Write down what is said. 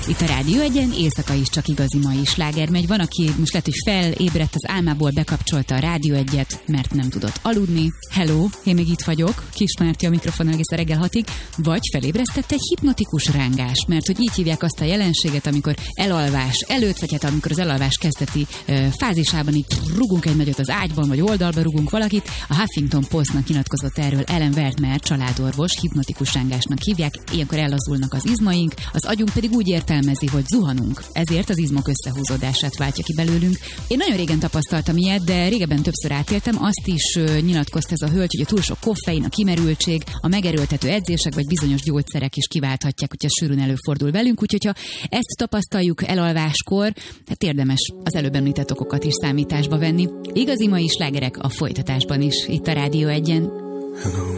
Itt a Rádió Egyen éjszaka is csak igazi mai sláger megy. Van, aki most lehet, hogy felébredt az álmából, bekapcsolta a Rádió Egyet, mert nem tudott aludni. Hello, én még itt vagyok, Kis Márti a mikrofon egész reggel 6-ig, vagy felébresztett egy hipnotikus rángás, mert hogy így hívják azt a jelenséget, amikor elalvás előtt, vagy hát amikor az elalvás kezdeti fázisában így rugunk egy nagyot az ágyban, vagy oldalba rugunk valakit. A Huffington Postnak nyilatkozott erről Ellen Wertmer, családorvos, hipnotikus rángásnak hívják, ilyenkor ellazulnak az izmaink, az agyunk pedig úgy értelmezi, hogy zuhanunk. Ezért az izmok összehúzódását váltja ki belőlünk. Én nagyon régen tapasztaltam ilyet, de régebben többször átéltem. Azt is nyilatkozta ez a hölgy, hogy a túl sok koffein, a kimerültség, a megerőltető edzések vagy bizonyos gyógyszerek is kiválthatják, hogyha sűrűn előfordul velünk. Úgyhogy ha ezt tapasztaljuk elalváskor, hát érdemes az előbb említett okokat is számításba venni. Igazi mai slágerek a folytatásban is, itt a Rádió Egyen.